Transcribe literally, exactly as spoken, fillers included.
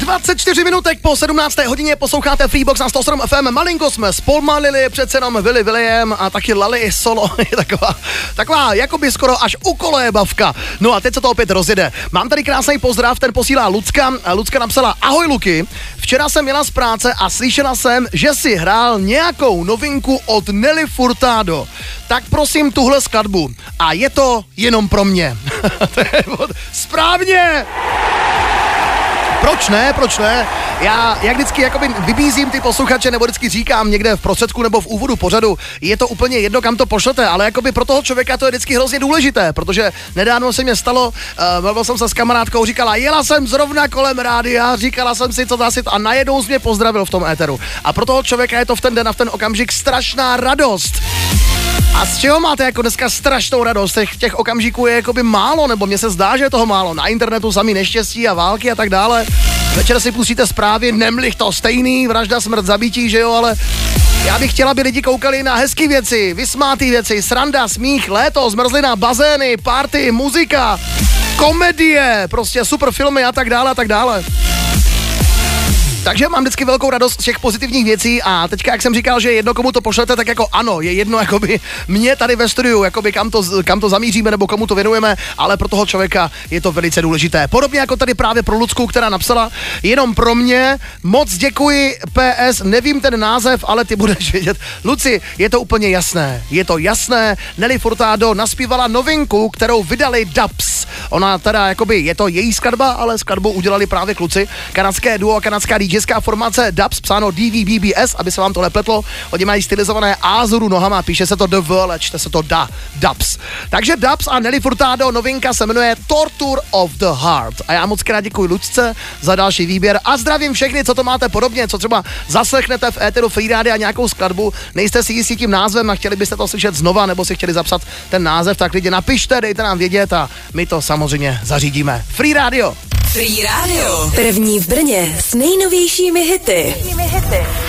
dvacet čtyři minutek po sedmnácté hodině posloucháte Freebox na sto sedm ef em. Malinko jsme zpomalili, přece jenom Willy William a taky Lali solo. Je taková, taková jakoby skoro až ukolébavka. No a teď se to opět rozjede. Mám tady krásný pozdrav, ten posílá Lucka. Lucka napsala: ahoj Luky, včera jsem jela z práce a slyšela jsem, že si hrál nějakou novinku od Nelly Furtado. Tak prosím tuhle skladbu. A je to jenom pro mě. Správně! Proč ne, proč ne? Já jak vždycky jakoby vybízím ty posluchače, nebo vždycky říkám někde v prostředku nebo v úvodu pořadu, je to úplně jedno, kam to pošlete, ale jakoby pro toho člověka to je vždycky hrozně důležité, protože nedávno se mě stalo, uh, mluvil jsem se s kamarádkou, říkala, jela jsem zrovna kolem rádia, říkala jsem si, co zase, a najednou mě pozdravil v tom éteru. A pro toho člověka je to v ten den a v ten okamžik strašná radost. A z čeho máte jako dneska strašnou radost? Těch, těch okamžiků je jakoby málo, nebo mně se zdá, že je toho málo. Na internetu samý neštěstí a války a tak dále. Večer si pustíte zprávy, nemlich to stejný, vražda, smrt, zabití, že jo, ale já bych chtěla, aby lidi koukali na hezký věci, vysmátý věci, sranda, smích, léto, zmrzlina, bazény, party, muzika, komedie, prostě super filmy a tak dále a tak dále. Takže mám vždycky velkou radost z těch pozitivních věcí a teďka, jak jsem říkal, že jedno komu to pošlete, tak jako ano, je jedno jakoby mě tady ve studiu, jakoby kam to, kam to zamíříme nebo komu to věnujeme, ale pro toho člověka je to velice důležité. Podobně jako tady právě pro Lucku, která napsala jenom pro mě, moc děkuji, P S, nevím ten název, ale ty budeš vědět. Luci, je to úplně jasné, je to jasné, Nelly Furtado naspívala novinku, kterou vydali Dubs. Ona teda jakoby, je to její skladba, ale skladbu udělali právě kluci, kanadské duo a kanadská DJská formace Dubs, psáno D V B B S, aby se vám to nepletlo. Oni mají stylizované Azuru nohama, píše se to D V, ale čte se to Da, Dubs. Takže Dubs a Nelly Furtado, novinka se jmenuje Torture of the Heart. A já moc krát děkuji Lucce za další výběr a zdravím všechny, co to máte podobně, co třeba zaslechnete v éteru Free Rádia nějakou skladbu, nejste si jistí tím názvem a chtěli byste to slyšet znova, nebo si chtěli zapsat ten název, tak lidi napište, dejte nám vědět a my to samozřejmě zařídíme. Free Radio. Free Radio. První v Brně s nejnovějšími hity.